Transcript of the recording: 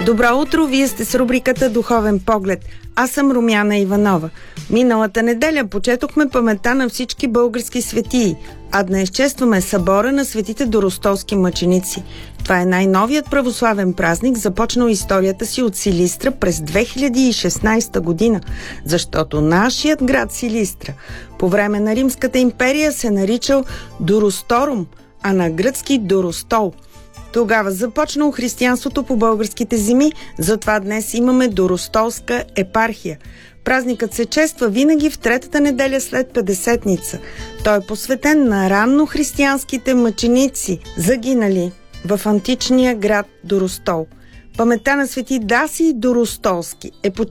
Добро утро, вие сте с рубриката Духовен поглед. Аз съм Румяна Иванова. Миналата неделя почетохме паметта на всички български светии, а днес честваме събора на светите доростолски мъченици. Това е най-новият православен празник, започнал историята си от Силистра през 2016 година, защото нашият град Силистра по време на Римската империя се наричал Доросторум, а на гръцки Доростол. Тогава започнало християнството по българските земи, затова днес имаме Доростолска епархия. Празникът се чества винаги в третата неделя след Петдесетница. Той е посветен на ранно християнските мъченици, загинали в античния град Доростол. Паметта на свети Дасий Доростолски е почитана